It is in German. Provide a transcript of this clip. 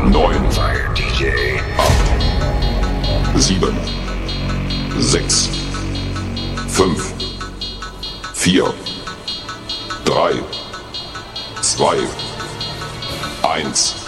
9, Fire DJ. 7, 6, 5, 4, 3, 2, 1.